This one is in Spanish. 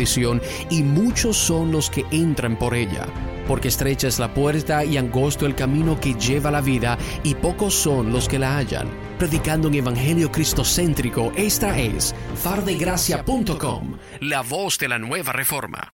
bendición, y muchos son los que entran por ella. Porque estrecha es la puerta y angosto el camino que lleva a la vida, y pocos son los que la hallan. Predicando un evangelio cristocéntrico, esta es fardegracia.com, la voz de la nueva reforma.